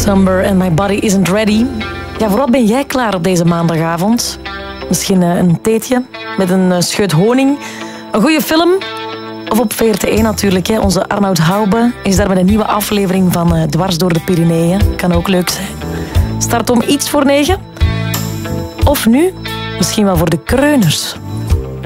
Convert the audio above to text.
September and My Body Isn't Ready. Ja, voor wat ben jij klaar op deze maandagavond? Misschien een theetje met een scheut honing, een goede film. Of op VRT1 natuurlijk. Hè. Onze Arnoud Haube is daar met een nieuwe aflevering van Dwars door de Pyreneeën. Kan ook leuk zijn. Start om iets voor 9. Of nu, misschien wel voor de kreuners.